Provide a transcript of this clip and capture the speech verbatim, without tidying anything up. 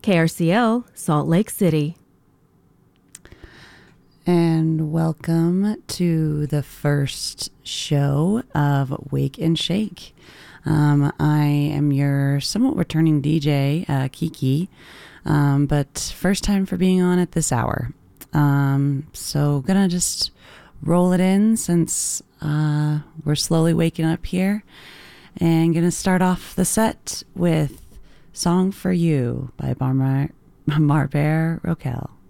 K R C L, Salt Lake City. And welcome to the first show of Wake and Shake. Um, I am your somewhat returning D J, uh, Kiki, um, but first time for being on at this hour. Um, so gonna just roll it in since uh, we're slowly waking up here, and gonna start off the set with "Song for You" by Mar- Marbert Rokel.